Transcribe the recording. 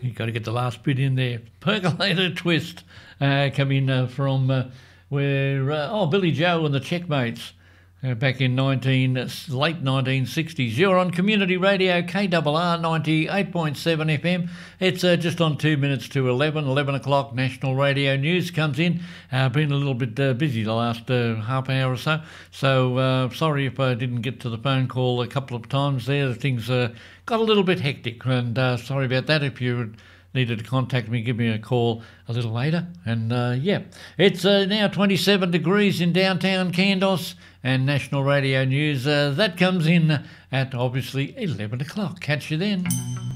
You've got to get the last bit in there. Percolator Twist coming from Billy Joe and the Checkmates back in late 1960s. You're on Community Radio KRR 98.7 FM. It's just on 2 minutes to 11 o'clock. National Radio News comes in. Been a little bit busy the last half hour or so. So sorry if I didn't get to the phone call a couple of times there. Things got a little bit hectic, and sorry about that. If you needed to contact me, give me a call a little later. And it's now 27 degrees in downtown Kandos, and National Radio News, that comes in at obviously 11 o'clock. Catch you then.